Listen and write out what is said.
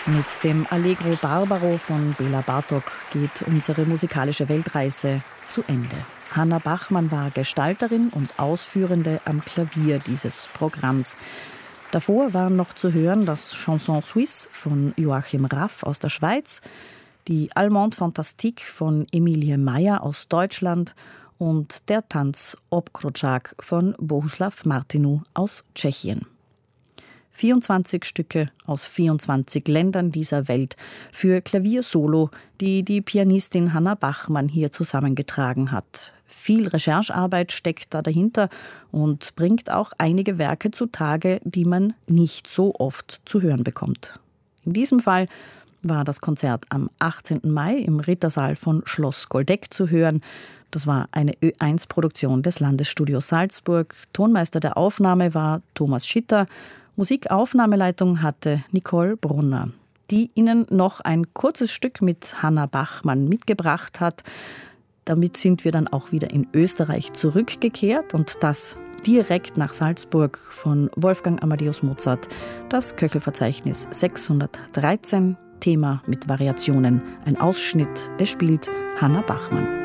Mit dem Allegro Barbaro von Béla Bartók geht unsere musikalische Weltreise zu Ende. Hanna Bachmann war Gestalterin und Ausführende am Klavier dieses Programms. Davor waren noch zu hören das Chanson Suisse von Joachim Raff aus der Schweiz, die Allemande Fantastique von Emilie Meyer aus Deutschland und der Tanz Obkročák von Bohuslav Martinu aus Tschechien. 24 Stücke aus 24 Ländern dieser Welt für Klavier-Solo, die die Pianistin Hanna Bachmann hier zusammengetragen hat. Viel Recherchearbeit steckt da dahinter und bringt auch einige Werke zutage, die man nicht so oft zu hören bekommt. In diesem Fall war das Konzert am 18. Mai im Rittersaal von Schloss Goldeck zu hören. Das war eine Ö1-Produktion des Landesstudios Salzburg. Tonmeister der Aufnahme war Thomas Schitter. Musikaufnahmeleitung hatte Nicole Brunner, die Ihnen noch ein kurzes Stück mit Hanna Bachmann mitgebracht hat. Damit sind wir dann auch wieder in Österreich zurückgekehrt und das direkt nach Salzburg von Wolfgang Amadeus Mozart, das Köchelverzeichnis 613, Thema mit Variationen. Ein Ausschnitt, es spielt Hanna Bachmann.